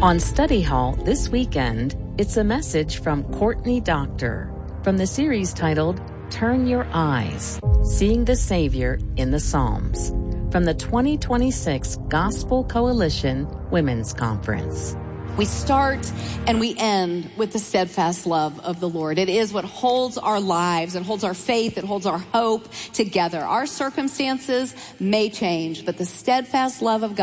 On Study Hall this weekend, it's a message from Courtney Doctor from the series titled Turn Your Eyes, Seeing the Savior in the Psalms, from the 2026 Gospel Coalition Women's Conference. We start and we end with the steadfast love of the Lord. It is what holds our lives, it holds our faith, it holds our hope together. Our circumstances may change, but the steadfast love of God